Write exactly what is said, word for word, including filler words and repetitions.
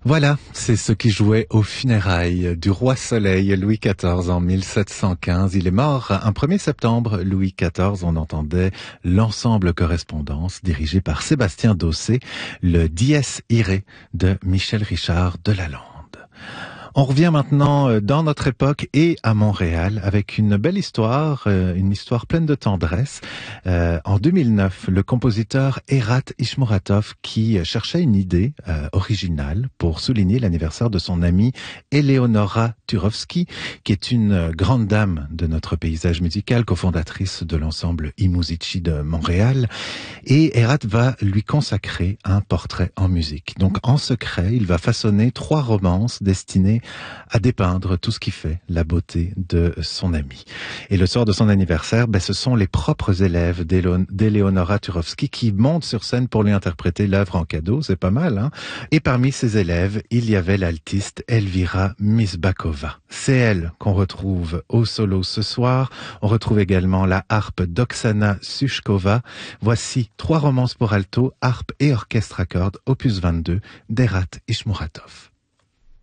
Voilà, c'est ce qui jouait aux funérailles du roi Soleil Louis quatorze en mille sept cent quinze. Il est mort un premier septembre Louis quatorze. On entendait l'ensemble correspondance dirigé par Sébastien Dossé, le Dies Irae de Michel Richard de Lalande. On revient maintenant dans notre époque et à Montréal avec une belle histoire, une histoire pleine de tendresse. Euh, en deux mille neuf, le compositeur Erat Ishmuratov, qui cherchait une idée euh, originale pour souligner l'anniversaire de son amie Eleonora Turovsky, qui est une grande dame de notre paysage musical, cofondatrice de l'ensemble I-Musici de Montréal. Et Erat va lui consacrer un portrait en musique. Donc en secret, il va façonner trois romances destinées à dépeindre tout ce qui fait la beauté de son ami. Et le soir de son anniversaire, ben, ce sont les propres élèves d'Eleonora Turovsky qui montent sur scène pour lui interpréter l'œuvre en cadeau. C'est pas mal, hein? Et parmi ces élèves, il y avait l'altiste Elvira Misbakova. C'est elle qu'on retrouve au solo ce soir. On retrouve également la harpe d'Oksana Sushkova. Voici trois romances pour alto, harpe et orchestre à cordes, opus vingt-deux, d'Erat Ishmuratov.